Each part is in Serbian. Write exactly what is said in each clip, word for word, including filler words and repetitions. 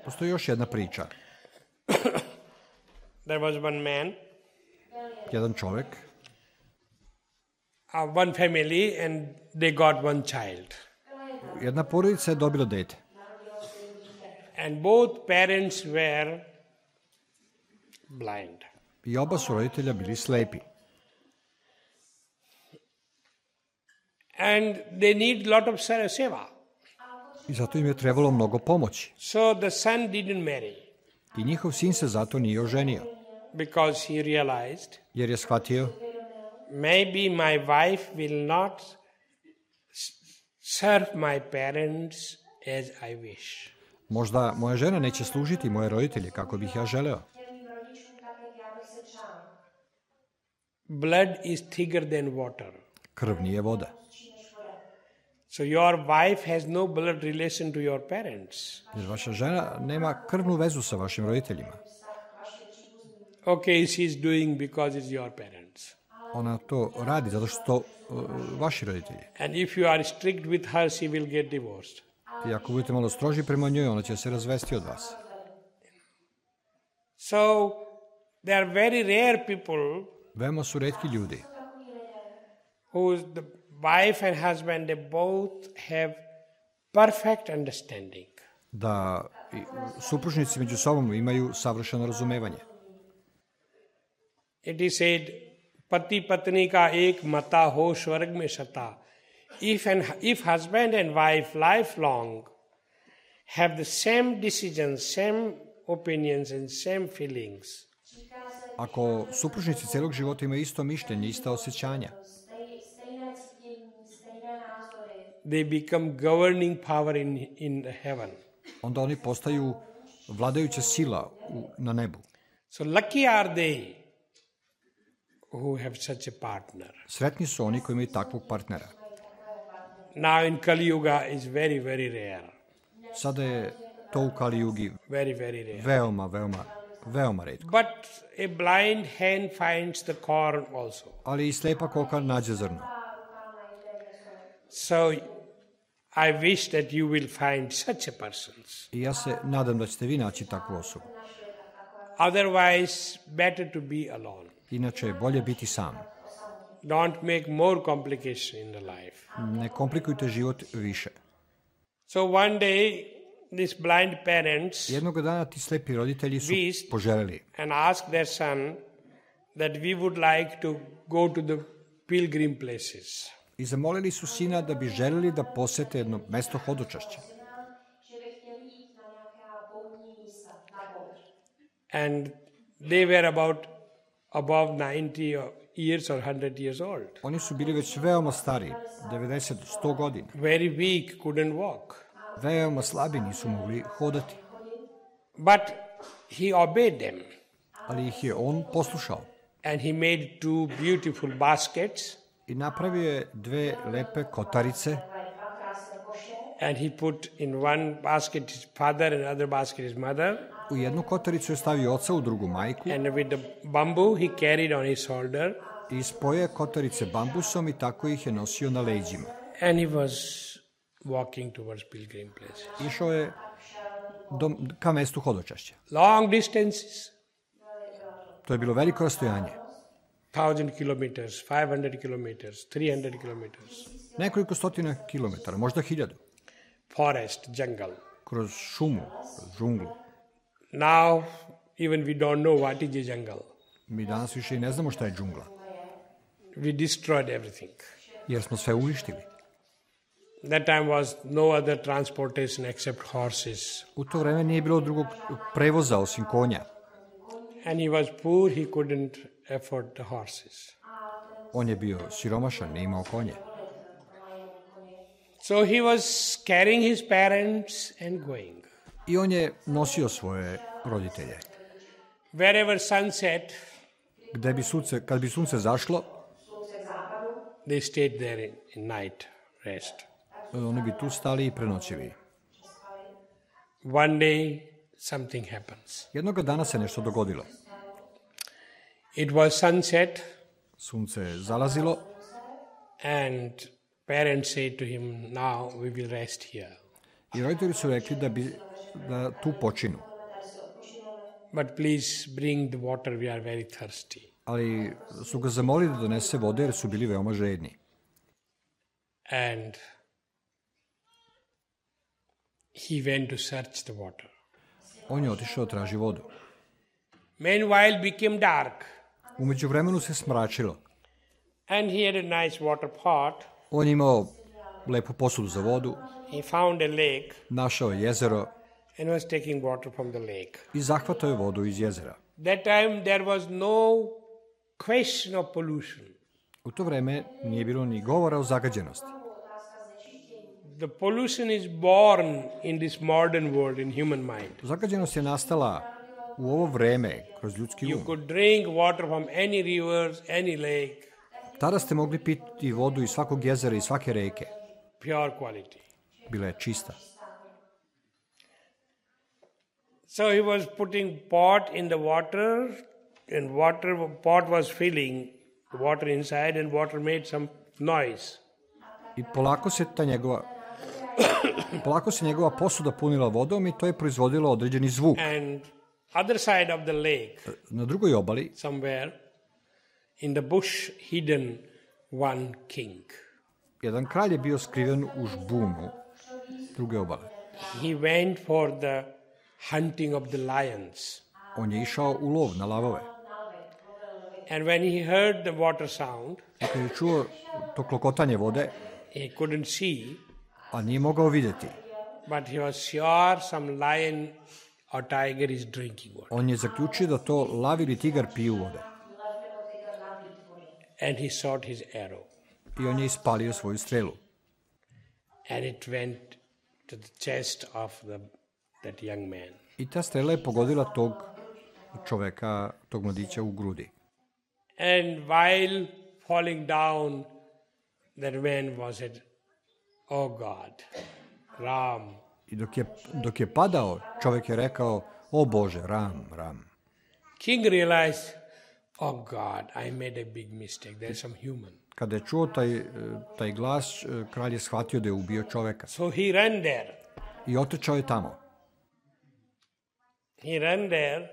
Postoji još jedna priča. There was one man, Jedan čovjek, uh, one family, and they got one child. jedna porodica je dobila dete. And both parents were blind. I oba su roditelja bili slepi. And they need lot of sa- seva. I zato im je trebalo mnogo pomoći. So the son didn't marry I njihov sin se zato nije oženio. because he realized Jer je shvatio, maybe my wife will not s- serve my parents as I wish. možda moja žena neće služiti moje roditelje kako bih ja želeo. Blood is thicker than water. Krv nije voda. So your wife has no blood relation to your parents. Jer vaša žena nema krvnu vezu sa vašim roditeljima. Okay, she's doing because it's your parents. Ona to radi zato što to uh, vaši roditelji. And if you are strict with her, she will get divorced. I ako budete malo stroži prema njoj, ona će se razvesti od vas. So there are very rare people Veoma su retki ljudi whose the wife and husband, they both have perfect understanding. da i supružnici među sobom imaju savršeno razumevanje. It is said, pati patni ka ek mata ho swarg mein shata. If and if husband and wife lifelong have the same decisions, same opinions and same feelings, Ako supružnici celog života imaju isto mišljenje, ista osjećanja, they become governing power in, in the heaven. onda oni postaju vladajuća sila u, na nebu. So lucky are they who have such a partner. Sretni su oni koji imaju takvog partnera. Now in Kali Yuga is very, very rare. Sada je to u Kali Jugi Very, very rare. veoma, veoma, veoma retko. But a blind hen finds the corn also. Ali i slepa koka nađe zrno. So I wish that you will find such a person. I ja se nadam da ćete vi naći takvu osobu. Otherwise, better to be alone. Inače je bolje biti sam. Don't make more complication in the life. Ne komplikujte život više. So one day, these blind parents Jednog dana ti slepi roditelji su wished poželeli and asked their son that we would like to go to the pilgrim places. i zamolili su sina da bi želeli da posete jedno mesto hodočašća. And they were about above ninety years or one hundred years old. Oni su bili već veoma stari, devedeset do sto godina. Very weak, couldn't walk. Veoma slabi, nisu mogli hodati. But he obeyed them. Ali ih je on poslušao. And he made two beautiful baskets. I napravio je dve lepe kotarice. And he put in one basket his father and another basket his mother. U jednu kotaricu je stavio oca, u drugu majku. And with the bamboo he carried on his shoulder. I spojio je kotarice bambusom i tako ih je nosio na leđima. And he was walking towards pilgrim places. Išao je do, ka mestu hodočašća. Long distances. To je bilo veliko rastojanje. Thousand kilometers, five hundred kilometers, three hundred kilometers. Nekoliko stotina kilometara, možda hiljadu. Forest, jungle. Kroz šumu, kroz džunglu. Now, even we don't know what is the jungle. Mi danas više i ne znamo šta je džungla. We destroyed everything. Jer smo sve uništili. That time was no other transportation except horses. U to vreme nije bilo drugog prevoza osim konja. And he was poor, he couldn't afford the horses. On je bio siromašan, nije imao konje. So he was carrying his parents and going. I on je nosio svoje roditelje. Wherever sun set, Gde bi sunce, kad bi sunce zašlo, they stayed there in, in night rest. oni bi tu stali i prenoćili. One day, something happens. Jednoga dana se nešto dogodilo. It was sunset, Sunce je zalazilo and parents said to him, now we will rest here. i roditelji su rekli da bi da tu počinu. But please bring the water, we are very thirsty. Ali su ga zamolili da donese vode jer su bili veoma žedni. And he went to search the water. On je otišao traži vodu. Meanwhile became dark. U međuvremenu se smračilo. And he had a nice water pot. On je imao lepu posudu za vodu. He found a lake. Našao je jezero. And was taking water from the lake. I zahvatao je vodu iz jezera. That time there was no question of pollution. U to vreme nije bilo ni govora o zagađenosti. The pollution is born in this modern world, in human mind. Zagađenost je nastala u ovo vreme kroz ljudski You um. could drink water from any rivers, any lake, Tada ste mogli piti vodu iz svakog jezera i svake reke. pure quality. Bila je čista. So he was putting pot in the water, and water pot was filling the water inside, and water made some noise. I polako se ta njegova polako se njegova posuda punila vodom i to je proizvodilo određeni zvuk. And other side of the lake, Na drugoj obali, somewhere in the bush, hidden one king. jedan kralj je bio skriven u žbunu druge obale. He went for the hunting of the lions. On je išao u lov na lavove. And when he heard the water sound, I kad je čuo to klokotanje vode, he couldn't see, a nije mogao vidjeti, but he was sure some lion or tiger is drinking water. on je zaključio da to lav ili tigar piju vode. And he shot his arrow. I on je ispalio svoju strelu. And it went to the chest of the, that young man. I ta strela je pogodila tog čoveka, tog mladića u grudi. And while falling down, that man was said, "Oh God, Ram, I dok je, dok je padao, čovek je rekao, o Bože, Ram, Ram. King realized, oh God, I made a big mistake. There's some human." Kada je čuo taj, taj glas, kralj je shvatio da je ubio čoveka. So he ran there. I otrčao je tamo. He ran there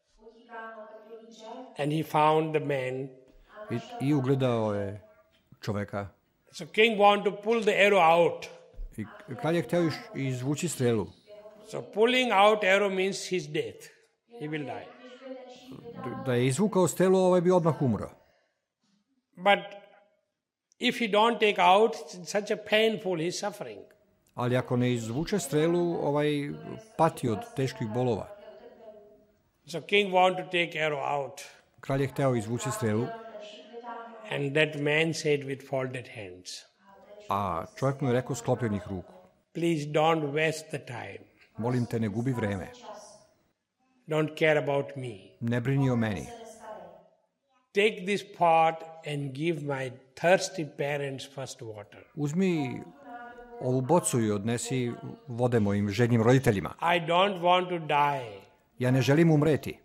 and he found the man. I, i ugledao je čoveka. So king wanted to pull the arrow out. I kralj je hteo iš, izvući strelu. So pulling out arrow means his death. He will die. Da je izvukao strelu, ovaj bi odmah umro. But if he don't take out, it's such a painful, he's suffering. Ali ako ne izvuče strelu, ovaj pati od teških bolova. So king wanted to take arrow out. Kralj je hteo izvući strelu, And that man said with folded hands, a čovjek mu je rekao sklopljenih ruku. please don't waste the time. Molim te, ne gubi vreme. Don't care about me. Ne brini o meni. Take this pot and give my thirsty parents first water. Uzmi ovu bocu i odnesi vode mojim žednim roditeljima. I don't want to die Ja ne želim umreti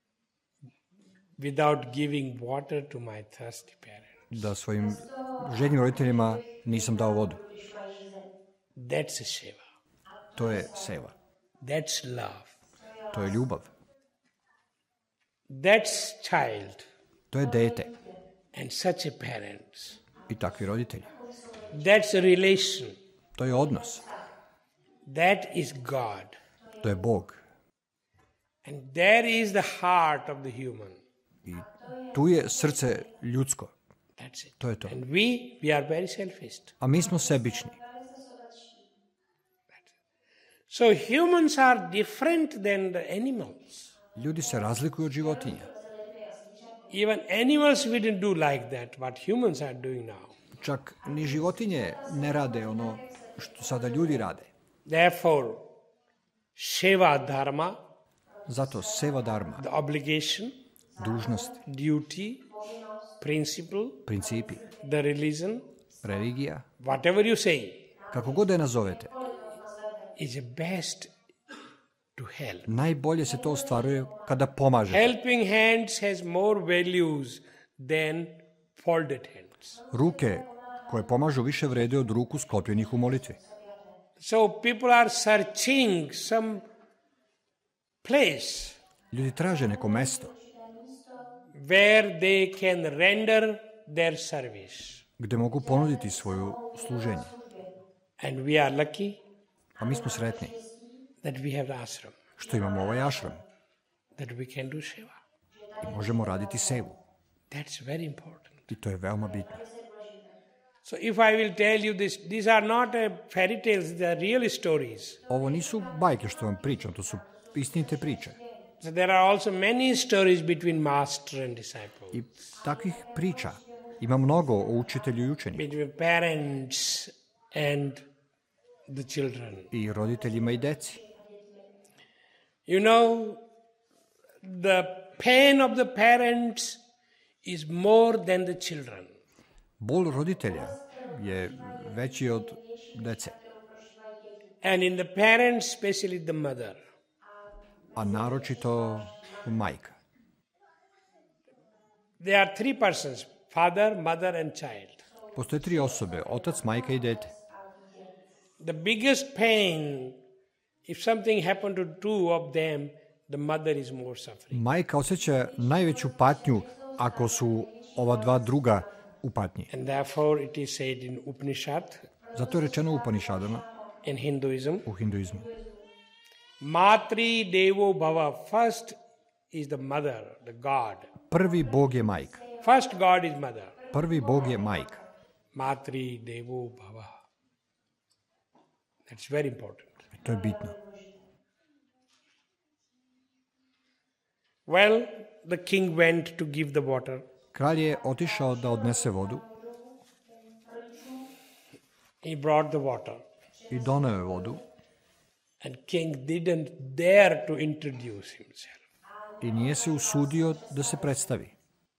without giving water to my thirsty parents. da svojim žednim roditeljima nisam dao vodu. That's a seva. To je seva. That's love. To je ljubav. That's child To je dete and such a parents. i takvi roditelji. That's a relation. To je odnos. That is God. To je Bog. And there is the heart of the human. I tu je srce ljudsko. That's it. To je to. And we, we are very selfish. A mi smo sebični. So humans are different than the animals. Ljudi se razlikuju od životinja. Even animals wouldn't do like that, what humans are doing now. Čak ni životinje ne rade ono što sada ljudi rade. Therefore, seva dharma, Zato seva dharma, the obligation, dužnost, duty, principle, principi, the religion, religija, whatever you say, kako god da je nazovete, is the best to help. najbolje se to ostvaruje kada pomažete. Helping hands has more values than folded hands. Ruke koje pomažu više vrede od ruku sklopljenih u molitvi. So people are searching some place Ljudi traže neko mesto where they can render their service. gde mogu ponuditi svoju služenje. And we are lucky A mi smo sretni that we have the ashram, što imamo ovaj ašram that we can do seva. i možemo raditi sevu. That's very important. I to je veoma bitno. So if I will tell you this, these are not uh, fairy tales, they are real stories. Ovo nisu bajke što vam pričam, to su istinite priče. So there are also many stories between master and disciple, I takvih priča ima mnogo o učitelju i učeniku. between parents and the children. I roditeljima i deci. You know, the pain of the parents is more than the children. Bol roditelja je veći od dece, And in the parents, especially the mother. a naročito majka. There are three persons, father, mother and child. Postoje tri osobe, otac, majka i dete. The biggest pain, if something happened to two of them, the mother is more suffering. Majka osjeća najveću patnju ako su ova dva druga u patnji. And therefore it is said in Upanishad, Zato je rečeno u Upanišadama, in Hinduism, u hinduizmu. Matri Devo Bhava, first is the mother, the God. Prvi Bog je majka. First God is mother. Prvi Bog je majka. Matri Devo Bhava. That's very important. To je bitno. Well, the king went to give the water. Kralj je otišao da odnese vodu He brought the water. i doneo je vodu And king didn't dare to introduce himself. i nije se usudio da se predstavi.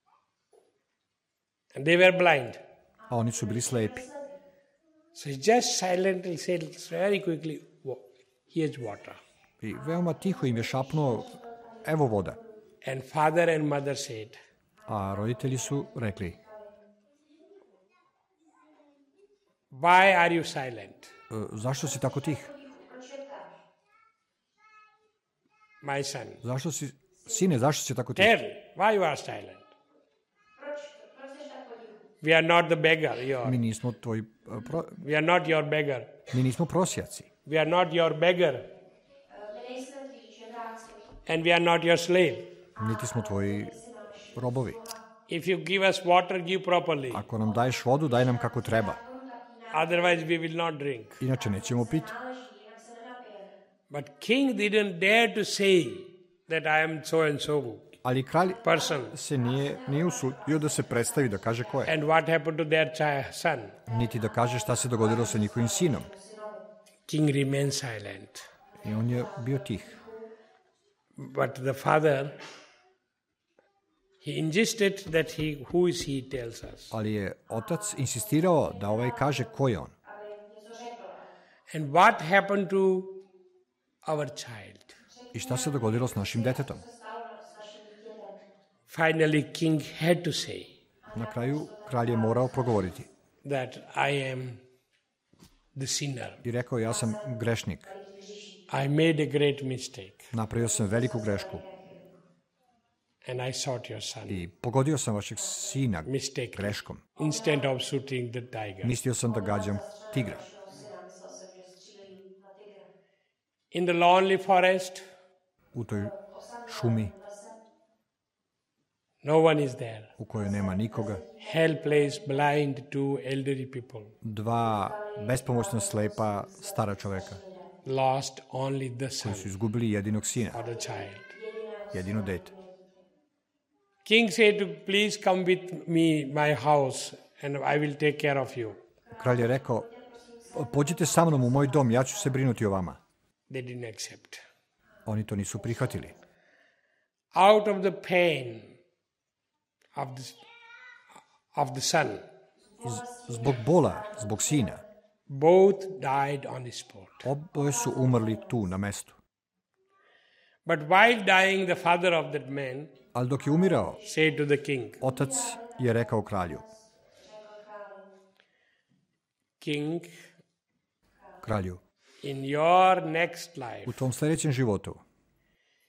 And they were blind. A oni su bili slepi. So he just silently said very quickly, here's water. I veoma tiho im je šapnuo, evo voda. And father and mother said, A roditelji su rekli, why are you silent? "E, zašto si tako tih? My son, Zašto si, sine, zašto si tako tih? tell, why you are silent? We are not the beggar, your, Mi nismo tvoji, e, pro, we are not your beggar. mi nismo prosjaci. We are not your beggar. And we are not your slave. Niti smo tvoji robovi. If you give us water, give properly. Ako nam daješ vodu, daj nam kako treba. Otherwise we will not drink. Inače nećemo piti. But king didn't dare to say that I am so and so Ali kralj person. se nije, nije usudio da se predstavi, da kaže ko je. And what happened to their child, son? Niti da kaže šta se dogodilo sa njihovim sinom. King remained silent. I on je bio tih. But the father, he insisted that he, who is he, tells us. Ali je otac insistirao da ovaj kaže ko je on. And what happened to our child? I šta se dogodilo s našim detetom. Finally, king had to say Na kraju kralj je morao progovoriti. that I am the sinner. I rekao, ja sam grešnik. I made a great mistake Napravio sam veliku grešku. and I shot your son. I pogodio sam vašeg sina Mistake. greškom. Instead of shooting the tiger. Mislio sam da gađam tigra. In the lonely forest, U toj šumi no one is there. u kojoj nema nikoga. Helpless, blind, two elderly people. Dva bespomoćna slepa stara čoveka Lost only the son koji su izgubili jedinog sina, or the child. jedino dete. King said, to please come with me, my house, and I will take care of you. Kralj je rekao, pođite sa mnom u moj dom, ja ću se brinuti o vama. They didn't accept. Oni to nisu prihvatili. Out of the pain of the, of the son, Z- Zbog bola, zbog sina, both died on the spot. oboje su umrli tu, na mestu. But while dying, the father of that man Ali dok je umirao, said to the king, otac je rekao kralju, King, kralju, in your next life, u tom sljedećem životu